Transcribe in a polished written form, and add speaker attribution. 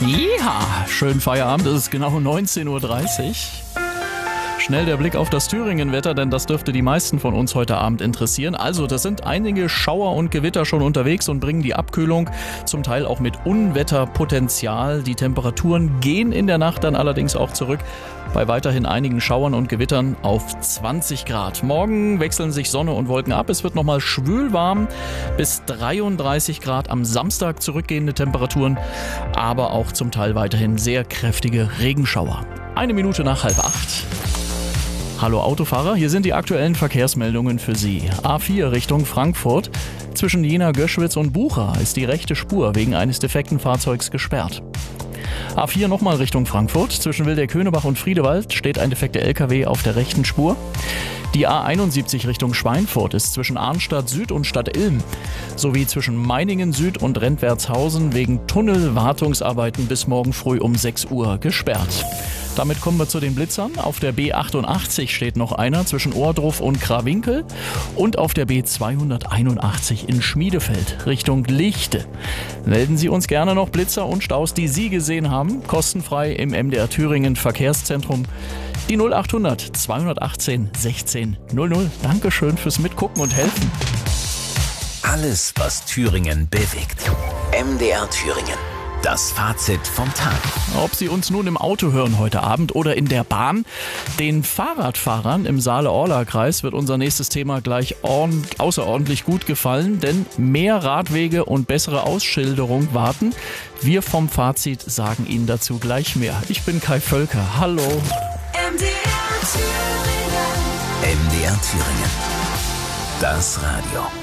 Speaker 1: Ja, schönen Feierabend, es ist genau 19:30 Uhr. Schnell der Blick auf das Thüringen-Wetter, denn das dürfte die meisten von uns heute Abend interessieren. Also, das sind einige Schauer und Gewitter schon unterwegs und bringen die Abkühlung, zum Teil auch mit Unwetterpotenzial. Die Temperaturen gehen in der Nacht dann allerdings auch zurück, bei weiterhin einigen Schauern und Gewittern auf 20 Grad. Morgen wechseln sich Sonne und Wolken ab. Es wird nochmal schwül warm, bis 33 Grad am Samstag zurückgehende Temperaturen, aber auch zum Teil weiterhin sehr kräftige Regenschauer. 1 Minute nach 7:30. Hallo Autofahrer, hier sind die aktuellen Verkehrsmeldungen für Sie. A4 Richtung Frankfurt. Zwischen Jena, Göschwitz und Bucha ist die rechte Spur wegen eines defekten Fahrzeugs gesperrt. A4 nochmal Richtung Frankfurt. Zwischen Wildeck-Höhnebach und Friedewald steht ein defekter LKW auf der rechten Spur. Die A71 Richtung Schweinfurt ist zwischen Arnstadt Süd und Stadt Ilm sowie zwischen Meiningen Süd und Rentwertshausen wegen Tunnelwartungsarbeiten bis morgen früh um 6 Uhr gesperrt. Damit kommen wir zu den Blitzern. Auf der B88 steht noch einer zwischen Ohrdruf und Krawinkel und auf der B281 in Schmiedefeld Richtung Lichte. Melden Sie uns gerne noch Blitzer und Staus, die Sie gesehen haben, kostenfrei im MDR Thüringen Verkehrszentrum. Die 0800 218 16 00. Dankeschön fürs Mitgucken und Helfen.
Speaker 2: Alles, was Thüringen bewegt. MDR Thüringen. Das Fazit vom Tag.
Speaker 1: Ob Sie uns nun im Auto hören heute Abend oder in der Bahn, den Fahrradfahrern im Saale-Orla-Kreis wird unser nächstes Thema gleich außerordentlich gut gefallen, denn mehr Radwege und bessere Ausschilderung warten. Wir vom Fazit sagen Ihnen dazu gleich mehr. Ich bin Kai Völker. Hallo.
Speaker 2: MDR Thüringen. Das Radio.